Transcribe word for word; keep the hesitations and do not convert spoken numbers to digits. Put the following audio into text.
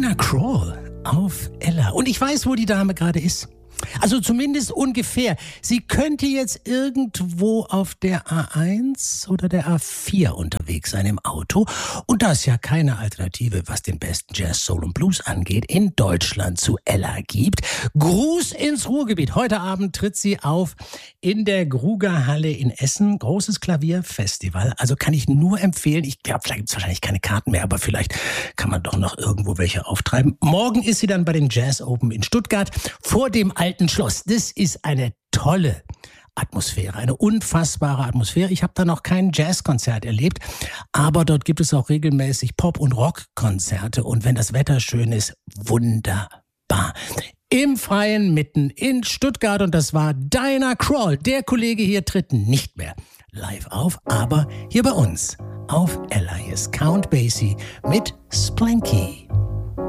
Diana Krall auf Ella. Und ich weiß, wo die Dame gerade ist. Also zumindest ungefähr. Sie könnte jetzt irgendwo auf der A eins oder der A vier unterwegs sein im Auto. Und da es ja keine Alternative, was den besten Jazz, Soul und Blues angeht, in Deutschland zu Ella gibt. Gruß ins Ruhrgebiet. Heute Abend tritt sie auf in der Grugerhalle in Essen. Großes Klavierfestival. Also kann ich nur empfehlen. Ich glaube, vielleicht gibt es wahrscheinlich keine Karten mehr, aber vielleicht kann man doch noch irgendwo welche auftreiben. Morgen ist sie dann bei den Jazz Open in Stuttgart vor dem alten Schloss. Das ist eine tolle Atmosphäre, eine unfassbare Atmosphäre. Ich habe da noch kein Jazzkonzert erlebt, aber dort gibt es auch regelmäßig Pop- und Rockkonzerte und wenn das Wetter schön ist, wunderbar. Im Freien mitten in Stuttgart und das war Diana Krall. Der Kollege hier tritt nicht mehr live auf, aber hier bei uns auf Ella. Hier ist Count Basie mit Splanky.